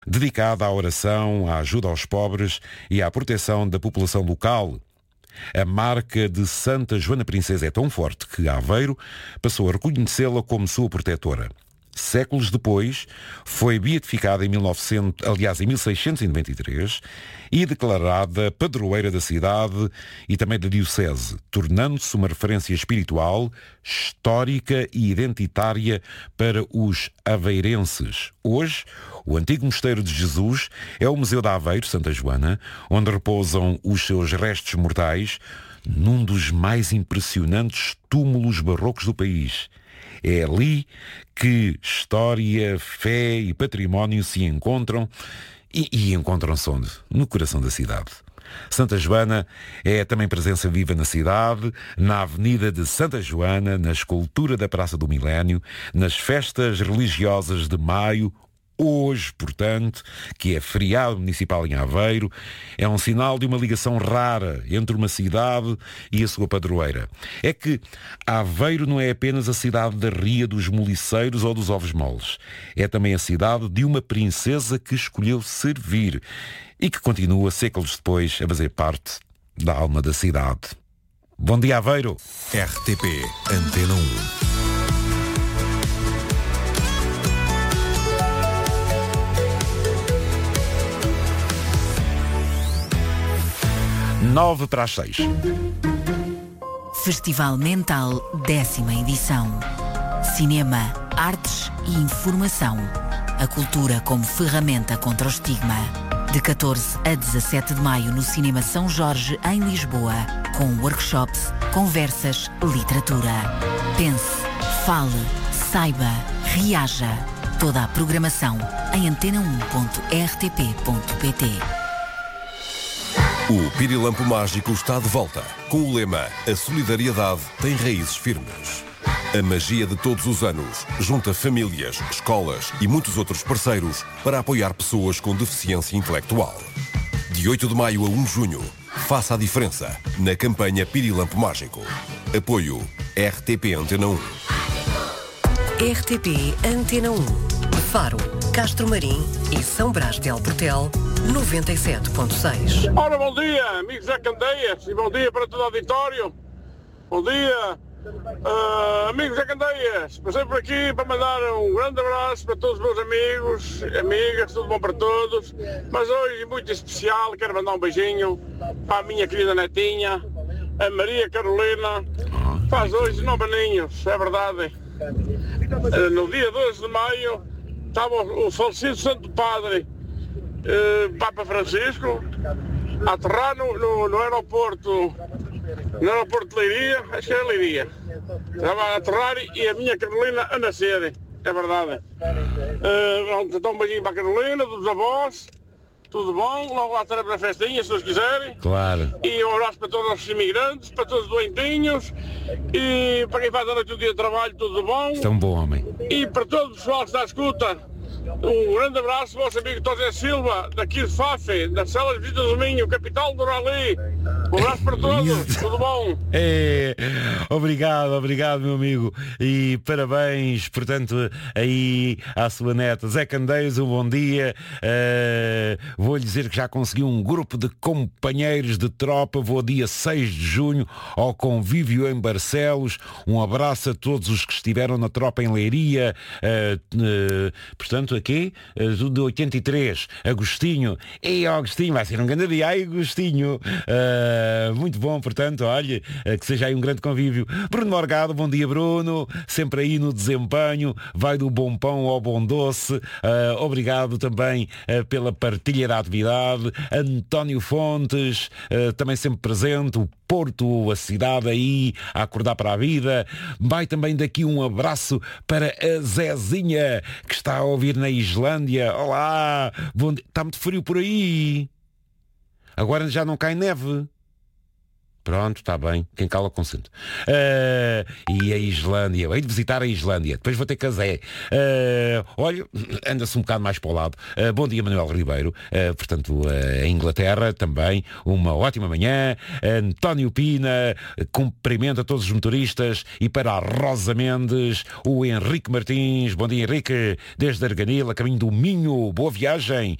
dedicada à oração, à ajuda aos pobres e à proteção da população local. A marca de Santa Joana Princesa é tão forte que Aveiro passou a reconhecê-la como sua protetora. Séculos depois, foi beatificada em 1693 e declarada padroeira da cidade e também da diocese, tornando-se uma referência espiritual, histórica e identitária para os aveirenses. Hoje, o antigo Mosteiro de Jesus é o Museu de Aveiro, Santa Joana, onde repousam os seus restos mortais num dos mais impressionantes túmulos barrocos do país. É ali que história, fé e património se encontram e encontram-se onde? No coração da cidade. Santa Joana é também presença viva na cidade, na Avenida de Santa Joana, na escultura da Praça do Milénio, nas festas religiosas de maio. Hoje, portanto, que é feriado municipal em Aveiro, é um sinal de uma ligação rara entre uma cidade e a sua padroeira. É que Aveiro não é apenas a cidade da Ria dos Moliceiros ou dos Ovos Moles. É também a cidade de uma princesa que escolheu servir e que continua, séculos depois, a fazer parte da alma da cidade. Bom dia, Aveiro! RTP Antena 1. 7:55. Festival Mental, 10ª edição. Cinema, artes e informação. A cultura como ferramenta contra o estigma. De 14 a 17 de maio no Cinema São Jorge, em Lisboa. Com workshops, conversas, literatura. Pense, fale, saiba, reaja. Toda a programação em antena1.rtp.pt. O Pirilampo Mágico está de volta, com o lema A solidariedade tem raízes firmes. A magia de todos os anos junta famílias, escolas e muitos outros parceiros para apoiar pessoas com deficiência intelectual. De 8 de maio a 1 de junho, faça a diferença na campanha Pirilampo Mágico. Apoio RTP Antena 1. RTP Antena 1. Faro, Castro Marim e São Brás de Alportel, 97.6. Ora, bom dia, amigos da Candeias, e bom dia para todo o auditório. Bom dia, amigos da Candeias. Passei por aqui para mandar um grande abraço para todos os meus amigos, amigas, tudo bom para todos. Mas hoje, muito especial, quero mandar um beijinho para a minha querida netinha, a Maria Carolina. Faz hoje 9 aninhos, é verdade. No dia 12 de maio, estava o falecido Santo Padre Papa Francisco a aterrar no aeroporto de Leiria, acho que era Leiria. Estava a aterrar e a minha Carolina a nascer, é verdade. Então um beijinho para a Carolina, dos avós, tudo bom, logo lá estaremos na festinha, se Deus quiserem. Claro. E um abraço para todos os imigrantes, para todos os doentinhos, e para quem faz a noite o dia de trabalho, tudo bom. Isto é um bom homem. E para todo o pessoal que está à escuta, um grande abraço, vosso amigo José Silva, daqui de Fafe, da Cela de Visita do Minho, capital do Rally. Um abraço para todos, tudo bom? Obrigado, meu amigo. E parabéns, portanto, aí à sua neta. Zé Candeias, um bom dia. Vou-lhe dizer que já consegui um grupo de companheiros de tropa. Vou dia 6 de junho ao convívio em Barcelos. Um abraço a todos os que estiveram na tropa em Leiria. Portanto, aqui, de 83, Agostinho. Agostinho, vai ser um grande dia. Agostinho. Muito bom, portanto, olha, que seja aí um grande convívio. Bruno Morgado, bom dia, Bruno. Sempre aí no desempenho. Vai do bom pão ao bom doce. Obrigado também pela partilha da atividade. António Fontes, também sempre presente. O Porto, a cidade aí a acordar para a vida. Vai também daqui um abraço para a Zezinha, que está a ouvir na Islândia. Olá, bom dia. Está muito frio por aí. Agora já não cai neve. Pronto, está bem. Quem cala consente. E a Islândia. Hei de visitar a Islândia. Depois vou ter casé. Olha, anda-se um bocado mais para o lado. Bom dia, Manuel Ribeiro. Portanto, a Inglaterra também. Uma ótima manhã. António Pina cumprimenta todos os motoristas. E para a Rosa Mendes, o Henrique Martins. Bom dia, Henrique. Desde Arganil, a caminho do Minho. Boa viagem.